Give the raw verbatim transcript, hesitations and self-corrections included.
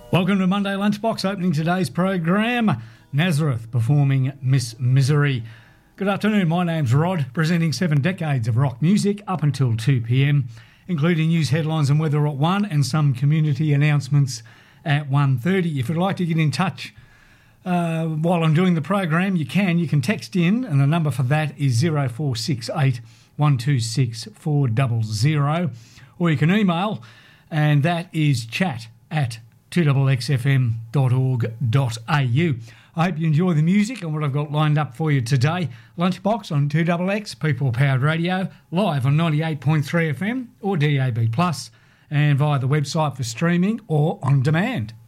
Welcome to Monday Lunchbox, opening today's program, Nazareth performing Miss Misery. Good afternoon, my name's Rod, presenting seven decades of rock music up until two p.m, including news headlines and weather at one and some community announcements at one thirty. If you'd like to get in touch uh, while I'm doing the program, you can. You can text in, and the number for that is zero four six eight, one two six, four zero zero, or you can email, and that is chat at two x x f m dot org dot a u. I hope you enjoy the music and what I've got lined up for you today. Lunchbox on two X X, People Powered Radio, live on ninety-eight point three F M or D A B plus, and via the website for streaming or on demand.